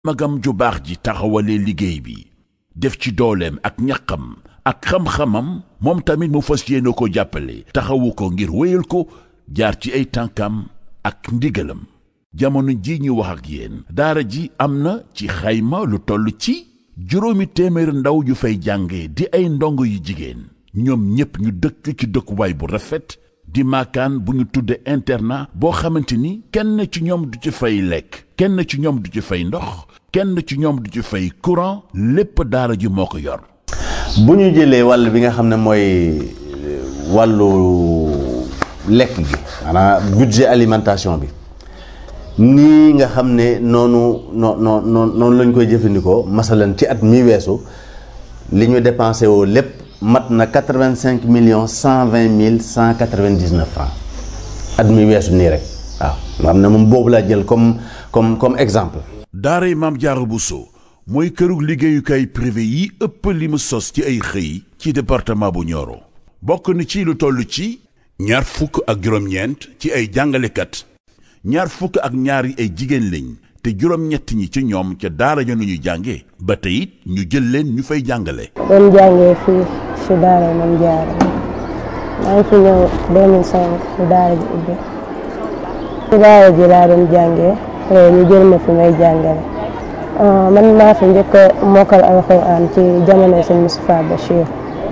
magam ju baax ji taxawalee liggéey bi def ci dooleem ak ñaqam ak xam-xamam moom tamit mu fas yéene ko jàppale taxawu ko ngir wéyal ko jaar ci ay tànkam ak ndigalam jamono ji ñu wax ak yéen daara ji am na ci xayma lu toll ci 700 ndaw yu fay jànge di ay ndongo yu jigéen ñoom ñépp ñu dëkk ci dëkkuwaay bu rafet di maakaan bu ñu tudde internat boo xamante ni kenn ci ñoom du ci fay lekk kenn ci ñoom du ci fay ndox kenn ci ñoom du ci fay courant lépp daara ji moo ko yor. bu ñu jëlee wàll bi nga xam ne mooy wàllu lekk gi maanaam budget alimentation bi nii nga xam ne noonu lañ koy jëfandikoo masalan ci at mi weesu li ñu dépensé woo lépp mat na 85 millions 120 mille 199 francs at mi weesu nii rek waaw nga xam ne moom boobu laa jël comme exemple. daaray Maam Jaara Buso mooy kërug liggéeyukaay privé yi ëpp li mu sos ci ay xëy ci département bu Nioro bokk na ci lu toll ci 29 ci ay jàngalekat 22 yi ay jigéen lañ te 7 ñi ci ñoom ca daara ja nu ñu jànge ba tey it ñu jël leen ñu fay jàngale. doon jàngee fii ci daara Maam Jaara maa ngi fi ñëw 2005 ci daara ji ubbi ci daara ji laa doon jàngee ñu jël ma fi may jàngale man maa fi njëkk a mokkal alxuraan ci jamono sëñ Moustapha Bachir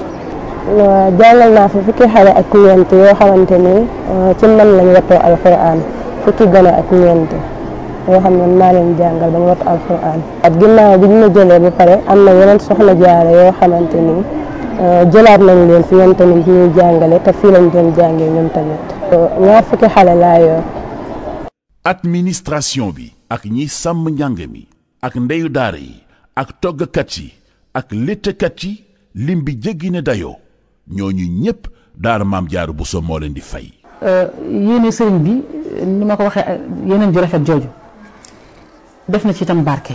jàngal naa fi fukki xale ak ñeent yoo xamante ni ci man lañ wattoo alxuraan fukki gone ak ñeent yoo xam ne maa leen jàngal ba ñu wattu alxuraan at ginnaaw bi ñu ma jëlee ba pare am na yeneen soxna jaare yoo xamante ni jëlaat nañ leen fi ñoom tamit ñuy jàngale te fii lañ doon jàngee ñoom tamit 2 fukki xale laa yor. administration bi ak ñi sàmm njàng mi ak ndeyu daara yi ak toggkat yi ak léttkat yi lim bi jéggi ne dayoo ñooñu ñépp daara Maam Jaara Buso moo leen di fay. yéene sëriñ bi ni ma ko waxee yeneen ju rafet jooju def na ci itam barke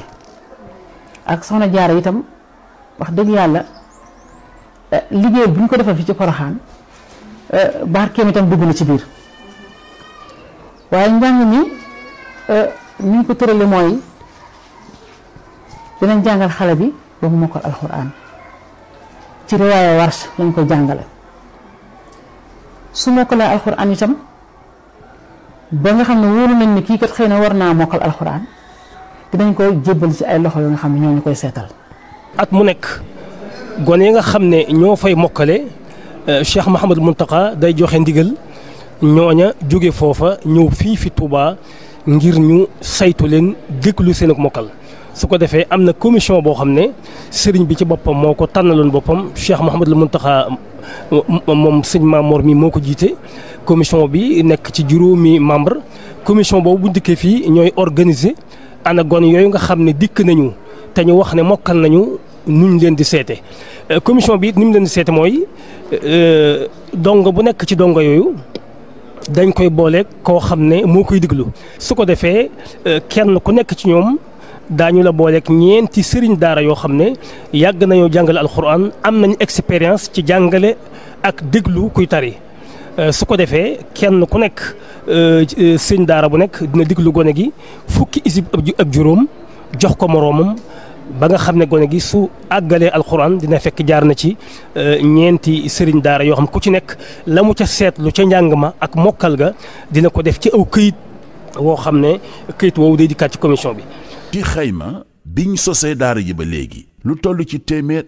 ak soxna Jaara itam wax dëgg yàlla liggéey bu ñu ko defal fi ci Poroxaan barkeem itam dugg na ci biir waaye njàng mi ni ñu ko tërale mooy dinañ jàngal xale bi ba mu mokkal alxuraan ci riwaaya Warsh lañ koy jàngale su mokkalee alxuraan itam ba nga xam ne wóolu nañ ne kii kat xëy na war naa mokkal alxuraan dinañ koy jébbal ci ay loxo yoo nga xam ne ñoo ñu koy seetal. at mu nekk gone yi nga xam ne ñoo fay mokkale Cheikh Mouhamadul Mountakha day joxe ndigal ñooña jóge foofa ñëw fii fi Touba ngir ñu saytu leen déglu seen ak mokkal su ko defee am na commission boo xam ne sëriñ bi ci boppam moo ko tànnaloon boppam Cheikh Mouhamadul Mountakha moom sëñ Mamour mi moo ko jiite commission bi nekk ci 5 membre commission boobu bu dikkee fii ñooy organiser ana gone yooyu nga xam ne dikk nañu te ñu wax ne mokkal nañu nuñ leen di seete commission bi ni mu leen di seete mooy dongo bu nekk ci dongo yooyu dañ koy boole koo xam ne moo koy diglu su ko defee kenn ku nekk ci ñoom daañu la booleeg ñeenti sëriñ daara yoo xam ne yàgg nañoo jàngale alxuraan am nañu expérience ci jàngale ak déglu kuy tari su ko defee kenn ku nekk sëriñ daara bu nekk dina déglu gone gi fukki isib ak juróom jox ko moroomam ba nga xam ne gone gi su àggalee alxuraan dina fekk jaar na ci ñeenti sëriñ daara yoo xam ku ci nekk la mu ca seetlu ca njàng ma ak mokkal ga dina ko def ci aw këyit woo xam ne këyit woowu day dikkaat ci commission bi. ci xayma biñ sosee daara ji ba léegi lu toll ci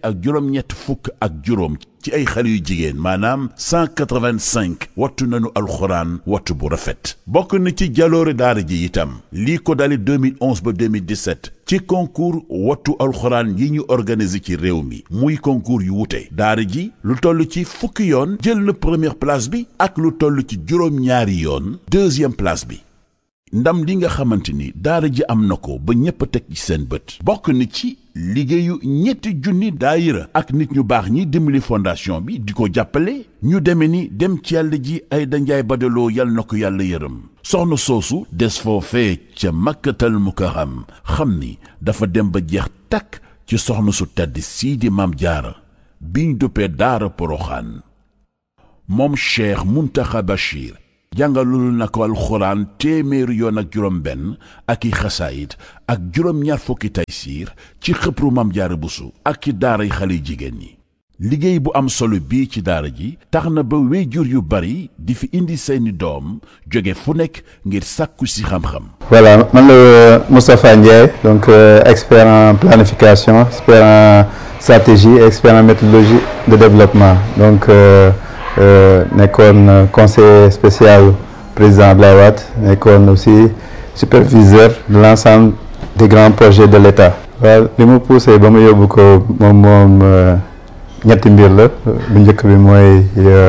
175 ci ay xale yu jigéen maanaam 185 wattu nañu alxuraan wattu bu rafet bokk na ci jaloore daara ji itam lii ko dale 2011 ba 2017 ci concours wattu alxuraan yi ñu organiser ci réew mi muy concours yu wute daara ji lu toll ci fukki yoon jël na première place bi ak lu toll ci juróom-ñaari yoon deuxième place bi ndam li nga xamante ni daara ji am na ko ba ñépp a teg ci seen bët bokk na ci liggéeyu 2,000 daayira ak nit ñu baax ñi dimbali fondation bi di ko jàppale ñu deme ni dem ci yàlla ji Ayda Njaay Badaloo yal na ko yàlla yërëm soxna soosu des foofee ca Makkatal Mukarram xam ni dafa dem ba jeex takk ci soxna su tedd sii di Maam Jaara biñ duppee daara Poroxaan moom Cheikh Mountakha Bachir jàngalul na ko alxuraan téeméeri yoon ak juróom benn ak i xasaayit ak juróom-ñaar fukki taysiir ci xëpru Maam Jaara Buso ak ci daaray xale jigéen ñi. liggéey bu am solo bii ci daara ji tax na ba waajur yu bari di fi indi seeni doom jóge fu nekk ngir sàkku si xam-xam. Voilà, man la Moustapha Ndiaye, donc expert en planification, expert en stratégie, expert en méthodologie de développement. Donc nekkoon conseiller spécial président Abdoulaye Wade, nekkoon aussi superviseur de l'ensemble des grands projets de l'État. waaw li mu poussé ba mu yóbbu ko moom ñetti mbir la bu njëkk bi mooy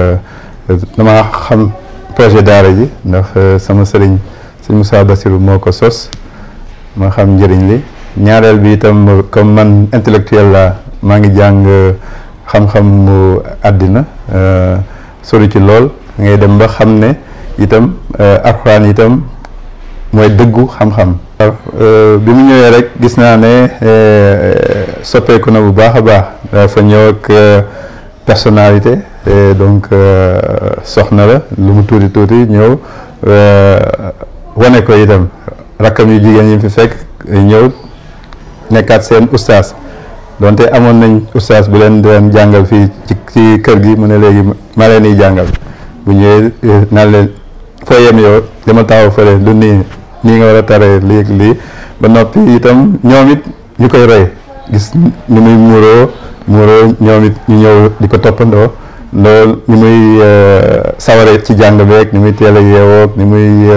dama xam projet daara ji ndax sama sëriñ sëñ Moussa Bassirou moo ko sos ma xam njëriñ li ñaareel bi itam comme man intellectuel la maa ngi jàng xam-xam mu àddina sori ci lool ngay dem ba xam ne itam alxuraan itam mooy dëggu xam-xam. bi mu ñëwee rek gis naa ne soppeeku na bu baax a baax dafa ñëw ak personnalité donc soxna la lu mu tuuti tuuti ñëw wane ko itam rakkam yu jigéen yi fi fekk ñëw nekkaat seen ustaas donte amoon nañ ustaas bu leen doon jàngal fii ci kër gi mu ne léegi ma leen di jàngal bu ñëwee naan leen foo yem yow dama taxaw fële du nii nga war a taree lii ba noppi itam ñoom it ñu koy roy gis ni muy muuroo ñoom it ñu ñëw di ko toppandoo loolu ni muy saware ci jàng beeg ni muy teel a yeewoo ni muy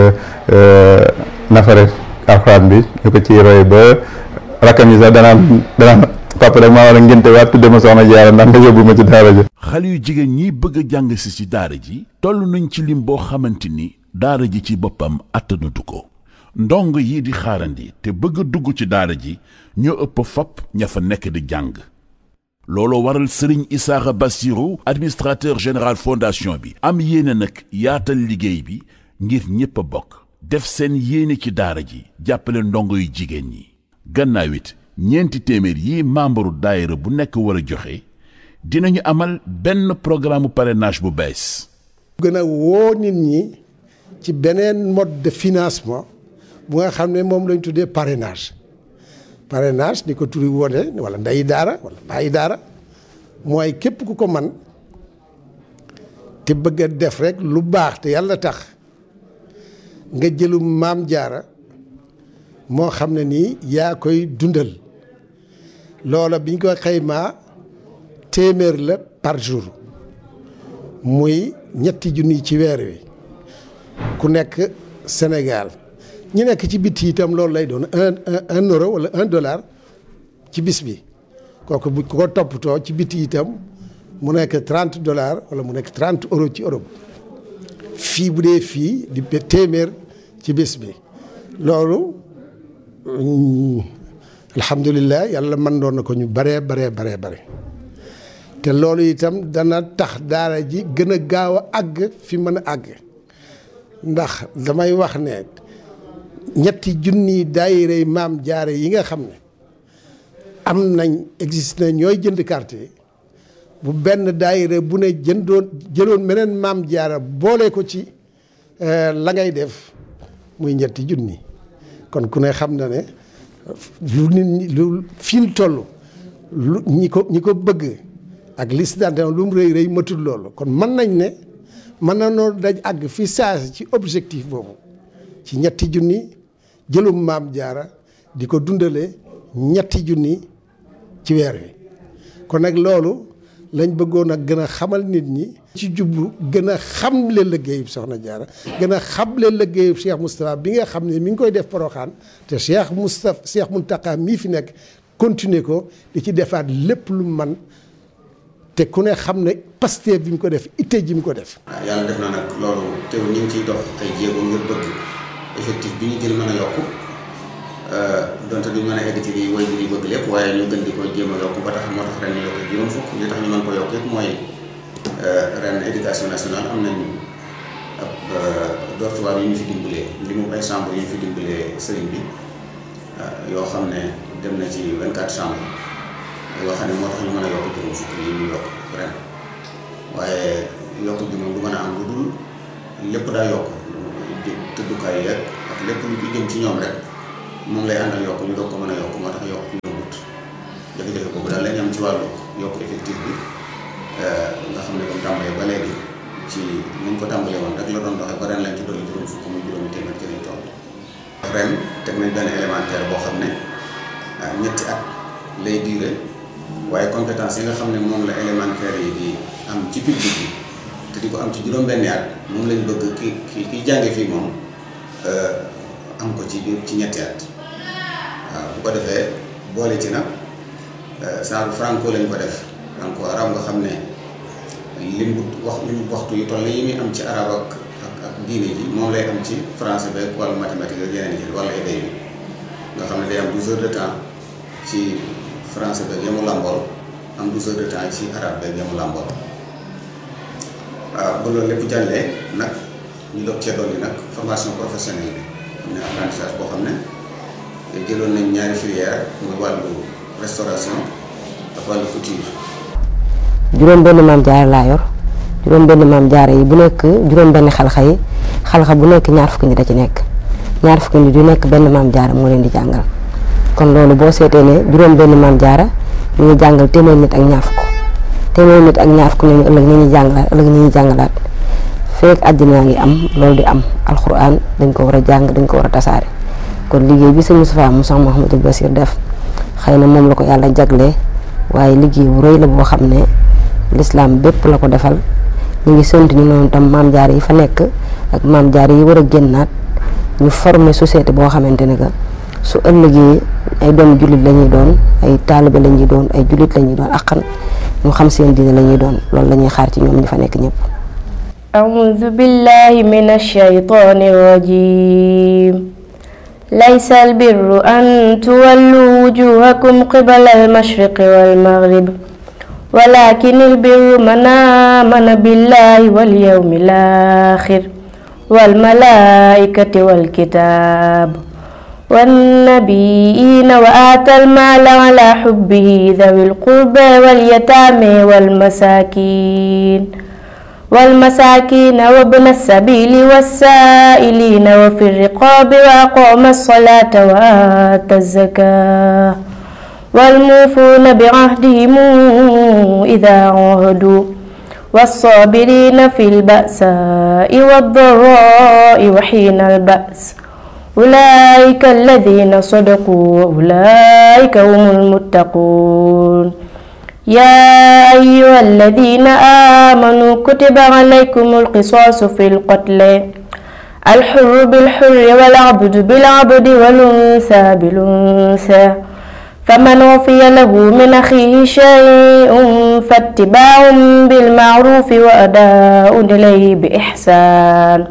nafare alxuraan bi ñu ko ciy roy ba rakkam yi sax danaan papa rek maa war a ngénte waat tudde ma soxna Jaara ndax nga yóbbu ma ci daara ji. xale yu jigéen ñi bëgg a jàng si ci daara ji toll nañ ci lim boo xamante ni daara ji ci boppam attanatu ko ndong yi di xaarandi te bëgg a dugg ci daara ji ñoo ëpp fopp ña fa nekk di jàng. looloo waral Serigne Issakha Bassirou administrateur général fondation bi am yéene nag yaatal liggéey bi ngir ñépp a bokk def seen yéene ci daara ji jàppale ndongo yu jigéen ñi. gannaaw it ñeenti téeméer yi membre daayira bu nekk war a joxe dinañu amal benn programme parrainage bu bees. gën a woo nit ñi ci beneen mode de financement bu nga xam ne moom lañ tuddee parrainage ni ko turi wone wala ndeyi daara wala bàyyi daara mooy képp ku ko man te bëgg a def rek lu baax te yàlla tax nga jëlum Maam Jaara moo xam ne nii yaa koy dundal loola biñ ko xaymaa téeméer la par jour muy ñetti junni ci weer wi ku nekk Sénégal ñi nekk ci biti itam loolu lay doon un euro wala $1 ci bis bi kooku bu ko toppatoo ci biti itam mu nekk $30 wala mu nekk 30 euros ci Europe fii bu dee fii di téeméer ci bis bi loolu alhamdulilah yàlla mën doon na ko ñu bare te loolu itam dana tax daara ji gën a gaaw a àgg fi mën a àgg ndax damay wax ne ñetti junni daayira Maam Jaara yi nga xam ne am nañ existe na ñooy jënd carte yi bu benn daayira bu ne jëloon meneen Maam Jaara boole ko ci la ngay def muy ñetti junni kon ku ne xam na ne lu nit ñi lu fi ñu toll lu ñi ko bëgg ak liste d'adhésion lu mu rëy matul loolu kon mën nañ ne mën na noo daj àgg fi saasi ci objectif boobu ci ñetti junni jëlum Maam Jaara di ko dundale ñetti junni ci weer wi kon nag loolu lañ bëggoon a gën a xamal nit ñi ci jublu gën a xamle liggéeyub Soxna Jaara gën a xamle liggéeyub Cheikh Moustapha bi nga xam ne mi ngi koy def Porokhane te Cheikh Mountakha mii fi nekk continuer ko di ci defaat lépp lu man te ku ne xam ne Pastef bi mu ko def itte ji mu ko def. waaw yàlla def na nag loolu teew ñu ngi ciy dox ay jéego ngir bëgg effectif bi ñu jël mën a yokku donte duñ mën a egg ci lii woy bi ñuy bëgg lépp waaye ñu gën di ko jéem a yokku ba tax moo tax ren ñu yokk juróom fukk li tax ñu mën ko yokk yëpp mooy ren éducation nationale am nañ ab dortoir yu ñu fi dimbalee li mu ay chambre yu ñu fi dimbalee sëriñ bi yoo xam ne dem na ci 24 chambres yoo xam ne moo tax ñu mën a yokk juróom fukk yi ñu yokk ren waaye yokk bi moom du mën a am lu dul lépp daa yokk tëddukaay yeeg ak lépp lu ci jëm ci ñoom rek moom lay àndal yokk ñu doog ko mën a yokk moo tax yokk yombut jafe-jafe boobu daal lañ am ci wàllu yokk effectif bi nga xam ne comme tàmbalee ba léegi ci ni ñu ko tàmbalee woon rek la doon doxee ba ren lañ ci dolli juróom fukk muy juróomi téeméer ci lañ toll. ren teg nañ benn élémentaire boo xam ne ñetti at lay diire waaye compétence yi nga xam ne moom la élémentaire yi di am ci public bi te di ko am ci juróom-benni at moom lañ bëgg ki jànge fii moom am ko ci ñetti at waaw bu ko defee boole ci nag saaru franco lañ ko def franco arab nga xam ne limu waxtu yu toll yi muy am ci arab ak diine ji moom lay am ci français beeg wàllu mathématique ak yeneen yi wala éday bi nga xam ne day am 12 heures de temps ci français beeg yamu làmbool am 12 heures de temps ci arabe beeg yamu làmbool waaw ba loolu lépp jàllee nag ñu doog cee dolli nag formation professionnelle bi am ne apprentissage boo xam ne jëloon nañ ñaari filière muy wàllu restauration ak wàllu couture. juróom benn maam jaara laa yor juróom benn maam jaara yi bu nekk juróom benn xalxa yi xalxa bu nekk ñaar fukki nit da ci nekk ñaar fukki nit yu nekk benn maam jaara moo leen di jàngal kon loolu boo seetee ne juróom benn maam jaara ñu ngi jàngal téeméer nit ak ñaar fukk téeméer nit ak ñaar fukk nañu ëllëg ni ñuy jàngalaat feek àddina ngi am loolu di am alxuraan dañ ko war a jàng dañ ko war a tasaare kon liggéey bi sëñ Moustapha mu Cheikh Mouhamadou Bassir def xëy na moom la ko yàlla jaglee waaye liggéey bu rëy la boo xam ne l'islam bépp la ko defal ñu ngi sant ñu noonu tam maam jaar yi fa nekk ak maam jaar yi war a génnaat ñu former société boo xamante ne que su ëllëgee ay doomu jullit la ñuy doon ay taalibe la ñuy doon ay jullit la ñuy doon akkan ñu xam seen diine la ñuy doon loolu la ñuy xaar ci ñoom ñi fa nekk ñëpp. أعوذ بالله من الشيطان الرجيم ليس البر أن تولوا وجوهكم قبل المشرق والمغرب ولكن البر من آمن بالله واليوم الآخر والملائكة والكتاب والنبيين وآتى المال على حبه ذوي القربى واليتامى والمساكين وابن السبيل والسائلين وفي الرقاب وأقام الصلاة وآتى الزكاة والموفون بعهدهم إذا عاهدوا والصابرين في البأساء والضراء وحين البأس أولئك الذين صدقوا وأولئك هم المتقون يا أيها الذين آمنوا كتب عليكم القصاص في القتل الحر بالحر والعبد بالعبد والأنثى بالأنثى فمن عفي له من أخيه شيء فاتباع بالمعروف وأداء إليه بإحسان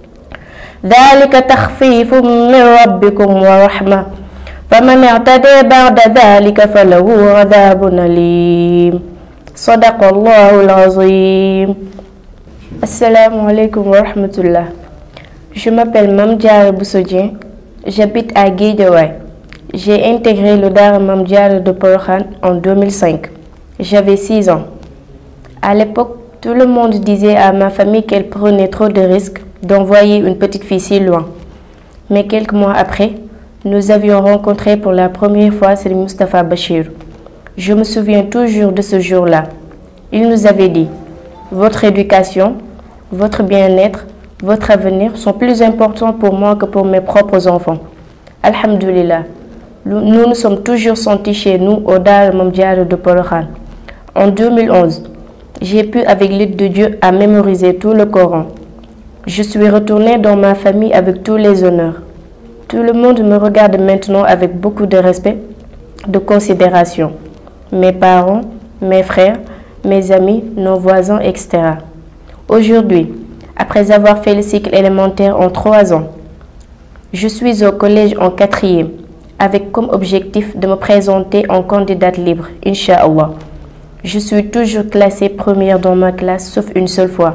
ذلك تخفيف من ربكم ورحمة فمن اعتدى بعد ذلك فله عذاب أليم صدق الله العظيم. Assalamu alaikum wa rahmatullah. Je m'appelle Mame Diarra Bousso Dieng, j'habite à Guédiawaye. J'ai intégré le Daara Mame Diarra de Porokhane en 2005. J'avais 6 ans. À l'époque, tout le monde disait à ma famille qu'elle prenait trop de risques d'envoyer une petite fille si loin. Mais quelques mois après, nous avions rencontré pour la première fois Serigne Moustapha Bachir. Je me souviens toujours de ce jour-là. Il nous avait dit « Votre éducation, votre bien-être, votre avenir sont plus importants pour moi que pour mes propres enfants. » Alhamdulillah, nous nous sommes toujours sentis chez nous au Daara Mame Diarra de Porokhane. En 2011, j'ai pu avec l'aide de Dieu à mémoriser tout le Coran. Je suis retournée dans ma famille avec tous les honneurs. Tout le monde me regarde maintenant avec beaucoup de respect, de considération. Mes parents, mes frères, mes amis, nos voisins, etc. Aujourd'hui, après avoir fait le cycle élémentaire en 3 ans, je suis au collège en 4e, avec comme objectif de me présenter en candidate libre, Inch'Allah. Je suis toujours classée première dans ma classe, sauf une seule fois.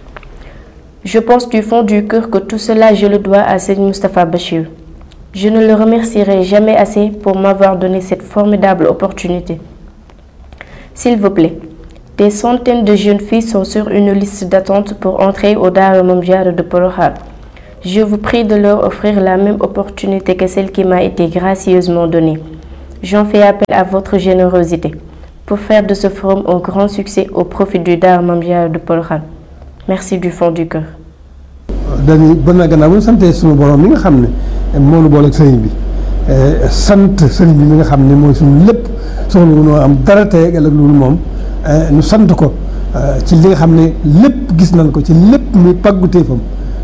Je pense du fond du cœur que tout cela, je le dois à Serigne Moustapha Bachir. Je ne le remercierai jamais assez pour m'avoir donné cette formidable opportunité. S'il vous plaît, Des centaines de jeunes filles sont sur une liste d'attente pour entrer au Daara Mame Diarra de Porokhane. Je vous prie de leur offrir la même opportunité que celle qui m'a été gracieusement donnée. J'en fais appel à votre générosité pour faire de ce forum un grand succès au profit du Daara Mame Diarra de Porokhane. Merci du fond du cœur. dañuy bon na gannaaw bu ñu santee suñu borom mi nga xam ne moo nu boole ak sëriñ bi sant sëriñ bi mi nga xam ne mooy suñu lépp soxla wu noo am dara tey ak ëllëg loolu moom nu sant ko ci li nga xam ne lépp gis nañ ko ci lépp muy pàgguteefam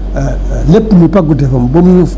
ba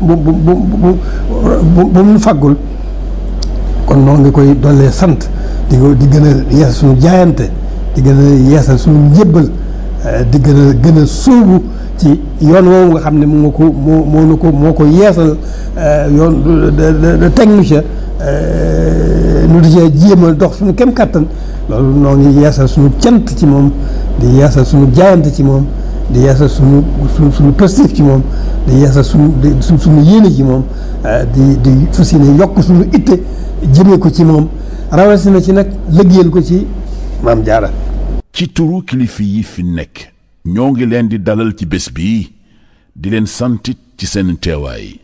mu ñu faggul kon noonu nga koy dollee sant di gën a yeesal suñu jaayante di gën a yeesal suñu njébbal di gën a sóobu ci yoon woowu nga xam ne moo ko yeesal yoon teg nu ca nu di cee jéem a dox suñu kem kàttan loolu noo ngi yeesal suñu cant ci moom di yeesal suñu jaayante ci moom di yeesal suñu positif ci moom di yeesal suñu yéene ci moom di fas yéene yokk suñu itte jëmee ko ci moom rawatina ci nag liggéeyal ko ci Maam Jaara. ci turu kilifa yi fi nekk ñoo ngi leen di dalal ci bés bi di leen santit ci seen teewaay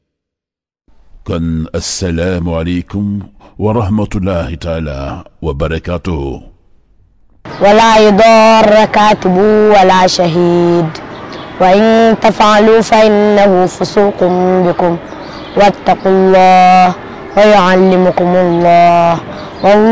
kon assalaamu aleykum wa rahmatullahi taala wa barakaatuhu. ولا يضار كاتب ولا شهيد وإن تفعلوا فإنه فسوق بكم واتقوا الله ويعلمكم الله